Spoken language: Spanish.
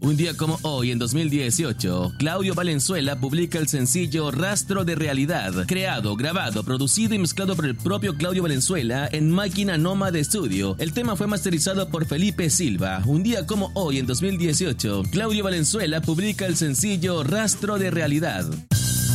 Un día como hoy, en 2018, Claudio Valenzuela publica el sencillo Rastro de Realidad, creado, grabado, producido y mezclado por el propio Claudio Valenzuela en Máquina Nómada Studio. El tema fue masterizado por Felipe Silva. Un día como hoy, en 2018, Claudio Valenzuela publica el sencillo Rastro de Realidad.